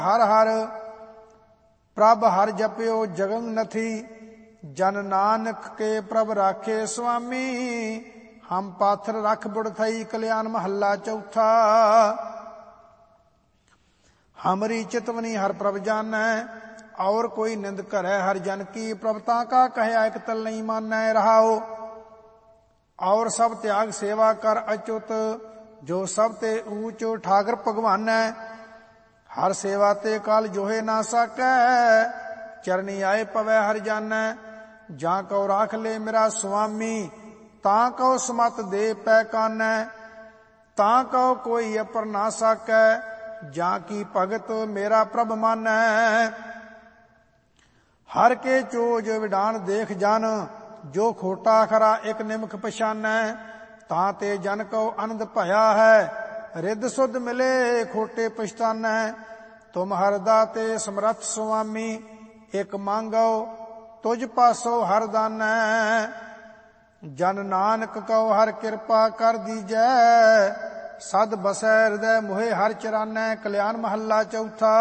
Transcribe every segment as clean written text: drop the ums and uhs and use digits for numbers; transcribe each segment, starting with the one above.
हर हर प्रभ हर जप्यो जगन नथी, जन नानक के प्रभ राखे स्वामी, हम पाथर रख बुड़ थई। कल्याण महला चौथा। हमरी चितवनी हर प्रभ जानै, और कोई निंद करे हर जन की। प्रभता का कहे एक तल नहीं मानै रहाओ, और सब त्याग सेवा कर अच्युत, जो सब ते ऊंच ठाकर भगवान है। हर सेवा ते काल जोहे ना सकै, चरनी आए पवै हर जानै। जां कौ राख ले मेरा स्वामी, तां कौ समत दे पै कानै। तां कौ कोई अपर ना सकै, जां की भगत मेरा प्रभ मानै। हर के चोज विडान देख जन, जो खोटा खरा एक निमख पछानै। तां ते जन को आनंद भया है, रिद सुध मिले खोटे पछतानै। तुम हर दाते समरथ स्वामी, एक मांगो तुझ पासो हर दानै। जन नानक को हर कृपा कर दीजै, सद बसै हृदय मोहे हर चरानै। कल्याण महला चौथा।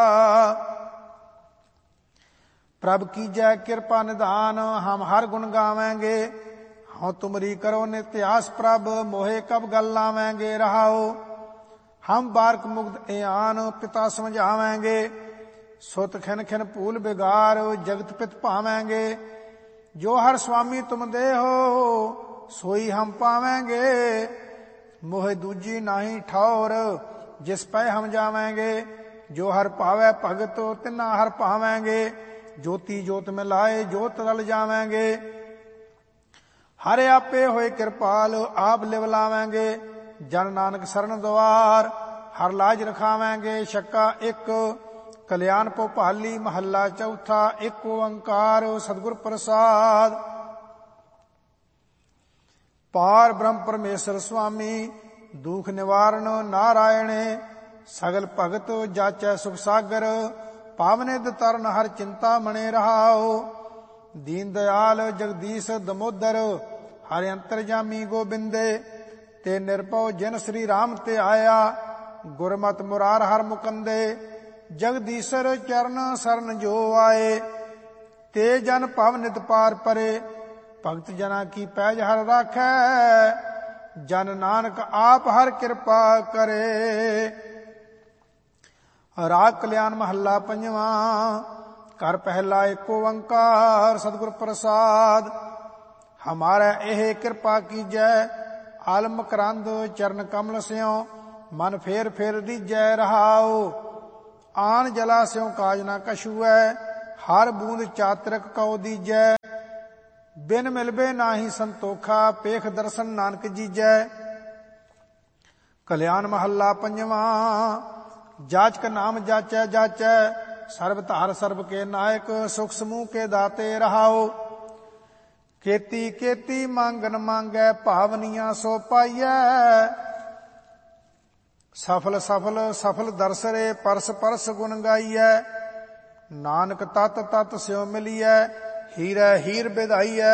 प्रभ कीजै कृपा निधान, हम हर गुण गावेंगे। हाँ तुमरी करो नित्यास प्रभ, मोहे कब गल लावेंगे रहाओ। हम बारक मुग्ध एआन पिता समझावेंगे, सुत खिन खिन भूल बिगार जगत पित पावेंगे। जो हर स्वामी तुम दे हो, सोई हम पावेंगे। मोहे दूजी नाही ठौर, जिस पै हम जावेंगे। जो हर पावे भगत तिना हर पावेंगे, ज्योति जोत में लाए जोत रल जावेंगे। हरे आपे होए कृपाल, आप लिव लावेंगे। जन नानक शरण द्वार, हर लाज रखावेंगे। छक्का एक। कल्याण भोपाली महला चौथा। एक ओंकार सतगुर प्रसाद। पार ब्रह्म परमेश्वर स्वामी, दुख निवारण नारायण। सगल भगत जाचै सुख सागर, पावनिद तरन हर चिंता मणे रहाओ। दीन दयाल जगदीश दमोदर, हर अंतरजामी गोबिंदे। ते निर्भव जिन श्री राम ते आया, गुरमत मुरार हर मुकंदे। जगदीशर चरण सरन जो आए, ते जन पवनित पार परे। भगत जना की पैज हर राखै, जन नानक आप हर कृपा करे। राग कल्याण महला पंजवा। कर पहला एको ओंकार सतगुर प्रसाद। हमारे एह कृपा कीजै, आलम करंद चरण कमल स्यों। मन फेर फेर दीजै रहाओ, आन जला स्यों काज न कछू है। हर बूंद चातरक कौ दीजै, बिन मिलबे नाही संतोखा। पेख दर्शन नानक जीजै। कल्याण महला पंजवा। जाचक नाम जाचै जाचै, सर्ब धार सर्ब के नायक। सुख समूह के दाते रहाओ, केती केती मांगन मांगै। भावनिया सो पाइयै, सफल सफल सफल दरसरे। परस परस गुण गाइयै, नानक तत तत स्यो मिलियै। हीरै हीर बिधाइयै।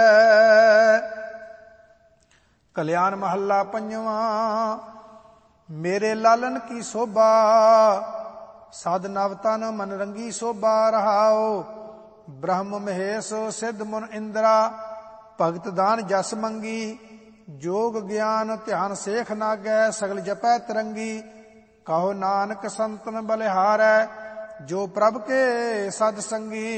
कल्याण महला पंजवा। मेरे लालन की शोभा, साध नवतन मन रंगी शोभा रहाओ। ब्रह्म महेश सिद्ध मुन इंद्रा, भगत दान जस मंगी। जोग ज्ञान ध्यान सेख नागै, सगल जपै तरंगी। कहो नानक संतन बलिहारै, जो प्रभ के सद संगी।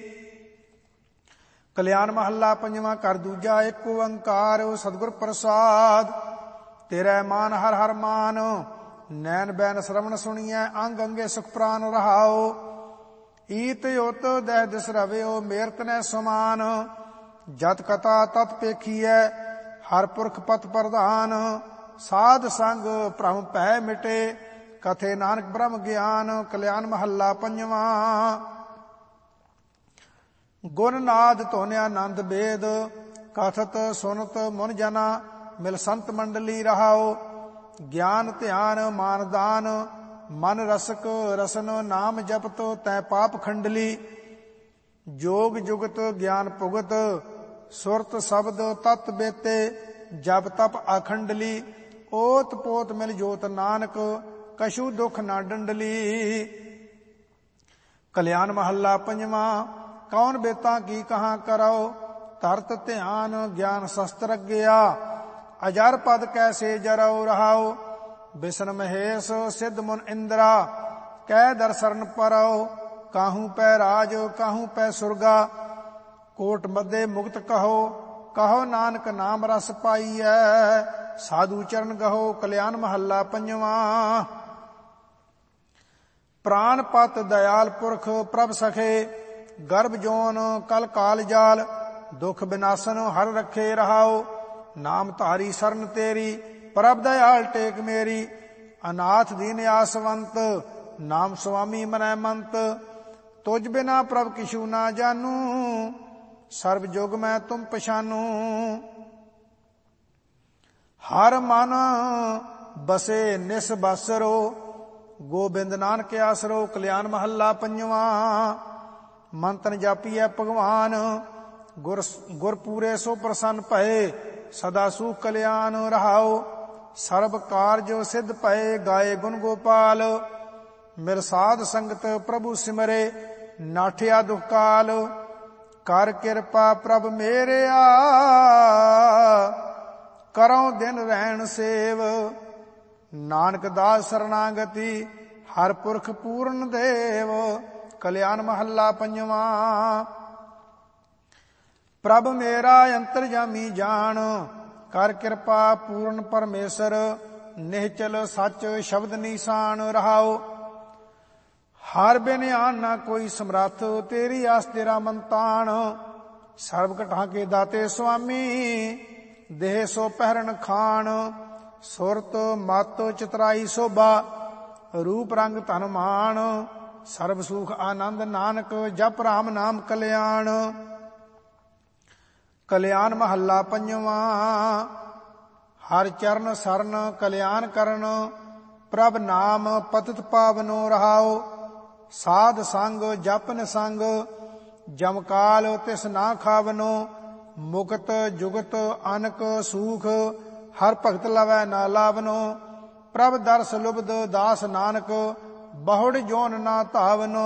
कल्याण महला पंजवा। कर दूजा एक ओंकार सतगुर प्रसाद। तेरे मान हर हर मान, नैन बैन श्रवण सुनिए। अंग अंगे सुख प्राण रहाओ, ईत योत दह दिस रवियो। मेरत ने समान, जत कथा तत पेखिए। हर पुरख पत प्रधान, साध संग भ्रम भय मिटे। कथे नानक ब्रह्म ज्ञान। कल्याण महला पंजवा। गुण नाद धोन्या नंद बेद, कथत सुनत मुन जना। मिल संत मंडली रहाओ, ज्ञान ध्यान मान दान। मन रसक रसन नाम जपत, तै पाप खंडली। जोग जुगत ज्ञान पुगत, सुरत शब्द तत् बेते। जब तप अखंडली, ओत पोत मिल जोत नानक। कछु दुख ना डंडली। ਕਲਿਆਣ ਮਹੱਲਾ ਪੰਜਵਾਂ। ਕੌਣ ਬੇਤਾਂ ਕੀ ਕਹਾਂ ਕਰੋ, ਤਰਤ ਧਿਆਨ ਗਿਆਨ ਸ਼ਸਤਰ ਗਿਆ। ਅਜਰ ਪਦ ਕੈਸੇ ਜਰਉ ਰਹਾਉ, ਬਿਸ਼ਨ ਮਹੇਸ਼ ਸਿੱਧ ਮੁਨ ਇੰਦਰਾ। ਕਹਿ ਦਰ ਸਰਨ ਪਰਉ, ਕਾਹੂ ਪੈ ਰਾਜ ਕਾਹੂ ਪੈ ਸੁਰਗਾ। ਕੋਟ ਮੱਧੇ ਮੁਕਤ ਕਹੋ, ਕਹੋ ਨਾਨਕ ਨਾਮ ਰਸ ਪਾਈਐ। ਸਾਧੂ ਚਰਨ ਗਹੋ। ਕਲਿਆਣ ਮਹੱਲਾ ਪੰਜਵਾਂ। ਪ੍ਰਾਨ ਪਤ ਦਇਆਲ ਪੁਰਖ ਪ੍ਰਭ ਸਖੇ, ਗਰਭ ਜੋਨ ਕਲ ਕਾਲ ਜਾਲ। ਦੁਖ ਬਿਨਾਸਨ ਹਰ ਰੱਖੇ ਰਹਾਉ, ਨਾਮ ਧਾਰੀ ਸਰਨ ਤੇਰੀ। ਪ੍ਰਭ ਦਇਆਲ ਟੇਕ ਮੇਰੀ, ਅਨਾਥ ਦੀਨ ਆਸਵੰਤ। ਨਾਮ ਸੁਆਮੀ ਮਨੈ ਮੰਤ, ਤੁਝ ਬਿਨਾ ਪ੍ਰਭ ਕਿਛੂ ਨਾ ਜਾਨੂ। ਸਰਬ ਜੁਗ ਮੈਂ ਤੁਮ ਪਛਾਨੂ। ਹਰ ਮਨ ਬਸੇ ਨਿਸ ਬਾਸਰੋ, ਗੋਬਿੰਦ ਨਾਨਕ ਆਸਰੋ। ਕਲਿਆਣ ਮਹੱਲਾ ਪੰਜਵਾਂ। ਮੰਤਨ ਜਾਪੀਐ ਭਗਵਾਨ, ਗੁਰ ਪੂਰੇ ਸੋ ਪ੍ਰਸੰਨ ਭਏ। ਸਦਾ ਸੁਖ ਕਲਿਆਣ ਰਹਾਉ, ਸਰਬ ਕਾਰਜ ਸਿੱਧ ਭਏ। ਗਾਏ ਗੁਣ ਗੋਪਾਲ, ਮਿਲ ਸਾਧ ਸੰਗਤ ਪ੍ਰਭੂ ਸਿਮਰੇ। ਨਾਠਿਆ ਦੁਖ ਕਾਲ, ਕਰ ਕਿਰਪਾ ਪ੍ਰਭ ਮੇਰਿਆ। ਕਰਉ ਦਿਨ ਰਹਿਣ ਸੇਵ, ਨਾਨਕ ਦਾਸ ਸਰਨਾਗਤੀ। ਹਰ ਪੁਰਖ ਪੂਰਨ ਦੇਵ। ਕਲਿਆਣ ਮਹੱਲਾ ਪੰਜਵਾਂ। ਪ੍ਰਭ ਮੇਰਾ ਅੰਤਰਜਾਮੀ ਜਾਣ, ਕਰ ਕਿਰਪਾ ਪੂਰਨ ਪਰਮੇਸ਼ਰ। ਨਿਹਚਲ ਸੱਚ ਸ਼ਬਦ ਨੀਸਾਨ ਰਹਾਉ, ਹਰ ਬਿਨ ਆਨ ਨਾ ਕੋਈ ਸਮਰੱਥ। ਤੇਰੀ ਆਸ ਤੇਰਾ ਮੰਤਾਨ, ਸਰਬ ਘਟਾਂ ਕੇ ਦਾਤੇ ਸੁਆਮੀ। ਦੇਹ ਸੋ ਪਹਿਰਨ ਖਾਨ, ਸੁਰਤ ਮਤ ਚਤਰਾਈ ਸੋਭਾ। ਰੂਪ ਰੰਗ ਧਨ ਮਾਨ, ਸਰਬ ਸੁਖ ਆਨੰਦ। ਨਾਨਕ ਜਪ ਰਾਮ ਨਾਮ ਕਲਿਆਣ। ਕਲਿਆਣ ਮਹੱਲਾ ਪੰਜਵਾਂ। ਹਰ ਚਰਨ ਸਰਨ ਕਲਿਆਣ ਕਰਨ, ਪ੍ਰਭ ਨਾਮ ਪਤਿਤ ਪਾਵਨੋ ਰਹਾਉ। ਸਾਧ ਸੰਗ ਜਪ ਨਿਸੰਗ, ਜਮਕਾਲ ਤਿਸ ਨਾ ਖਾਵਨੋ। ਮੁਕਤ ਜੁਗਤ ਅਨਕ ਸੂਖ, ਹਰ ਭਗਤ ਲਵੈ ਨਾ ਲਾਵਨੋ। ਪ੍ਰਭ ਦਰਸ ਲੁਬਦ ਦਾਸ ਨਾਨਕ, ਬਹੁੜ ਜੋਨ ਨਾ ਧਾਵਨੋ।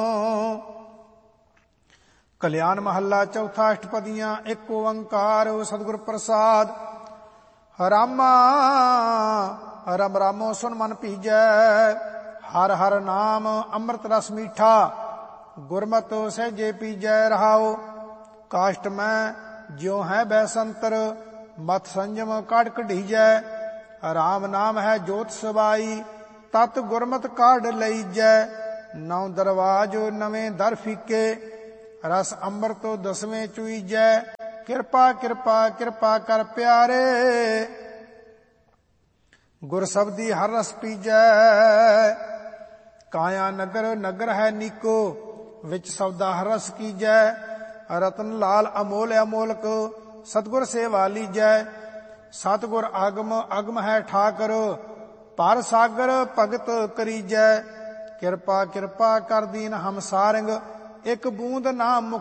ਕਲਿਆਣ ਮਹੱਲਾ ਚੌਥਾ। ਅਸ਼ਟਪਦੀਆਂ। ਇੱਕ ਓੰਕਾਰ ਸਤਿਗੁਰ ਪ੍ਰਸਾਦ। ਰਾਮਾ ਰਮ ਰਾਮੋ ਸੁਨ ਮਨ ਭੀਜੈ। ਹਰ ਹਰ ਨਾਮ ਅੰਮ੍ਰਿਤ ਰਸ ਮੀਠਾ। ਗੁਰਮਤਿ ਸਹਿਜੇ ਪੀਜੈ ਰਹਾਉ। ਕਾਸ਼ਟ ਮੈਂ ਜਿਉ ਹੈ ਬੈਸੰਤਰ, ਮਤ ਸੰਜਮ ਕਾਢ ਕਢੀਜੈ। ਰਾਮ ਨਾਮ ਹੈ ਜੋਤ ਸਵਾਈ, ਤਤ ਗੁਰਮਤਿ ਕਾਢ ਲਈਜੈ। ਨੌ ਦਰਵਾਜ ਨਵੇਂ ਦਰ ਫੀਕੇ, ਰਸ ਅੰਮ੍ਰਿਤ ਦਸਵੇਂ ਚੁਈਜੈ। ਕਿਰਪਾ ਕਿਰਪਾ ਕਿਰਪਾ ਕਰ ਪਿਆਰੇ, ਗੁਰ ਸਬਦੀ ਹਰ ਰਸ ਪੀਜੈ। ਕਾਇਆ ਨਗਰ ਨਗਰ ਹੈ ਨੀਕੋ, ਵਿੱਚ ਸਬਦਾ ਹਰ ਰਸ ਕੀਜੈ। ਰਤਨ ਲਾਲ ਅਮੋਲ ਅਮੋਲਕ, ਸਤਿਗੁਰ ਸੇਵਾ ਲੀਜੈ। ਸਤਿਗੁਰ ਆਗਮ ਅਗਮ ਹੈ ਠਾਕਰ, ਪਰ ਸਾਗਰ ਭਗਤ ਕਰੀਜੈ। ਕਿਰਪਾ ਕਿਰਪਾ ਕਰ ਦੀਨ ਹਮ ਸਾਰੰਗ, ਇੱਕ ਬੂੰਦ ਨਾਮ